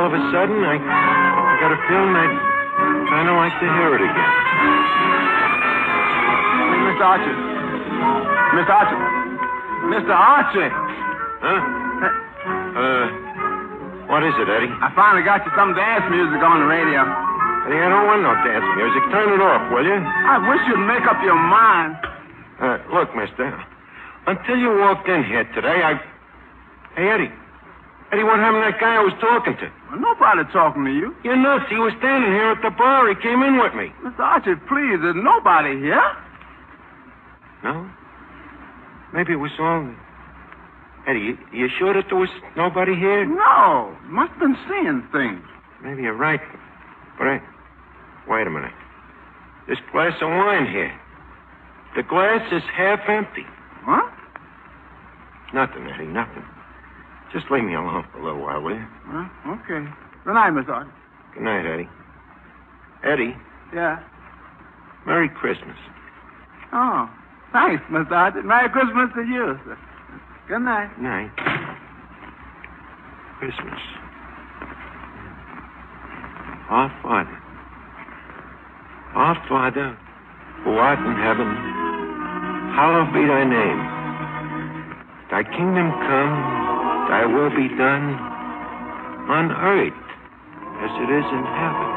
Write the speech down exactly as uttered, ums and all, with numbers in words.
of a sudden, I, I got a feeling I'd kind of like to hear it again. Mister Archie. Mister Archie. Mister Archie. Huh? Uh, what is it, Eddie? I finally got you some dance music on the radio. Eddie, I don't want no dance music. Turn it off, will you? I wish you'd make up your mind. Uh, look, mister, until you walked in here today, I... Hey, Eddie. Eddie, what happened to that guy I was talking to? Well, nobody talking to you. You're nuts. He was standing here at the bar. He came in with me. Mister Archie, please, there's nobody here. No? Maybe it was all... Eddie, you, you sure that there was nobody here? No. Must have been seeing things. Maybe you're right. But I... Wait a minute. This glass of wine here. The glass is half empty. What? Nothing, Eddie, nothing. Just leave me alone for a little while, will you? Huh? Okay. Good night, Mister Archie. Good night, Eddie. Eddie, Yeah. Merry Christmas. Oh, thanks, Mister Archie. Merry Christmas to you, sir. Good night. Night. Christmas. Our Father. Our Father, who art in heaven, hallowed be thy name. Thy kingdom come, thy will be done on earth as it is in heaven.